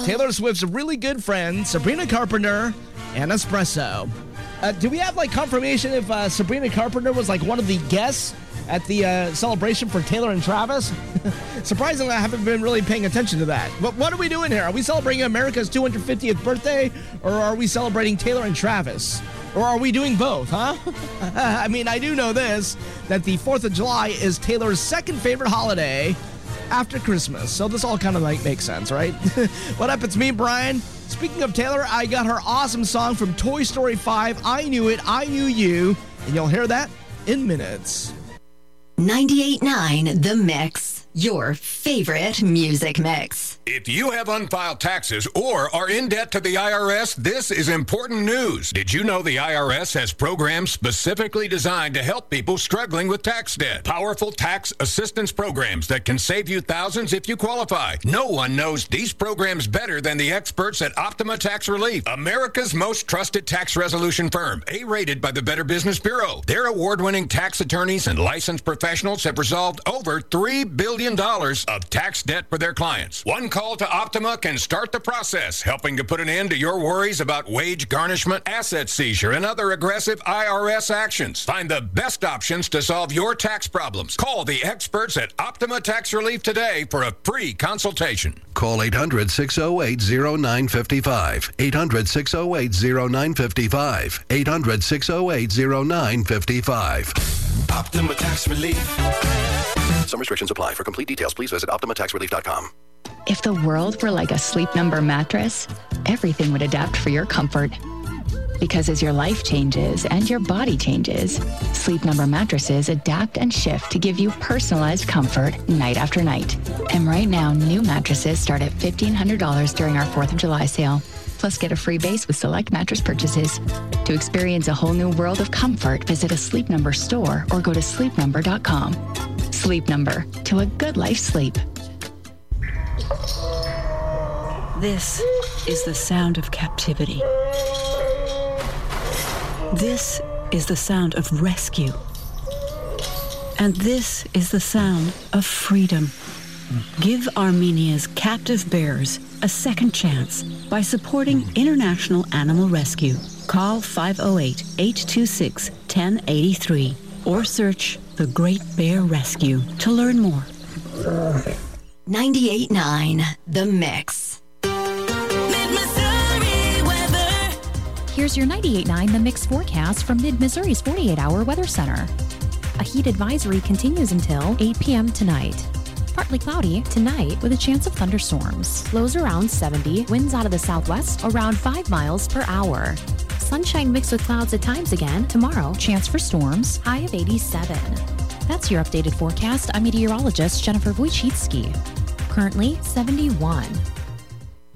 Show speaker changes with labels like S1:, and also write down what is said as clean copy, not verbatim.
S1: Taylor Swift's really good friend, Sabrina Carpenter, and Espresso. Do we have, confirmation if Sabrina Carpenter was, one of the guests at the celebration for Taylor and Travis? Surprisingly, I haven't been really paying attention to that. But what are we doing here? Are we celebrating America's 250th birthday, or are we celebrating Taylor and Travis? Or are we doing both, huh? I mean, I do know this, that the 4th of July is Taylor's second favorite holiday after Christmas. So this all kind of makes sense, right? What up? It's me, Brian. Speaking of Taylor, I got her awesome song from Toy Story 5, I Knew It, I Knew You, and you'll hear that in minutes.
S2: 98.9 The Mix, your favorite music mix.
S3: If you have unfiled taxes or are in debt to the IRS, this is important news. Did you know the IRS has programs specifically designed to help people struggling with tax debt? Powerful tax assistance programs that can save you thousands if you qualify. No one knows these programs better than the experts at Optima Tax Relief, America's most trusted tax resolution firm, A-rated by the Better Business Bureau. Their award-winning tax attorneys and licensed professionals have resolved over $3 billion of tax debt for their clients. One call to Optima can start the process, helping to put an end to your worries about wage garnishment, asset seizure, and other aggressive IRS actions. Find the best options to solve your tax problems. Call the experts at Optima Tax Relief today for a free consultation.
S4: Call 800-608-0955. 800-608-0955. 800-608-0955.
S5: Optima Tax Relief.
S4: Some restrictions apply. For complete details, please visit OptimaTaxRelief.com.
S6: If the world were like a Sleep Number mattress, everything would adapt for your comfort. Because as your life changes and your body changes, Sleep Number mattresses adapt and shift to give you personalized comfort night after night. And right now, new mattresses start at $1,500 during our 4th of July sale. Plus, get a free base with select mattress purchases. To experience a whole new world of comfort, visit a Sleep Number store or go to sleepnumber.com. Sleep Number, to a good life sleep.
S7: This is the sound of captivity. This is the sound of rescue. And this is the sound of freedom. Give Armenia's captive bears a second chance by supporting International Animal Rescue. Call 508-826-1083 or search The Great Bear Rescue to learn more.
S2: 98.9 The Mix.
S8: Here's your 98.9 The Mix forecast from Mid-Missouri's 48-hour weather center. A heat advisory continues until 8 p.m. tonight. Partly cloudy tonight with a chance of thunderstorms. Lows around 70, winds out of the southwest around 5 miles per hour. Sunshine mixed with clouds at times again. Tomorrow, chance for storms, high of 87. That's your updated forecast. I'm meteorologist Jennifer Wojcicki. Currently 71.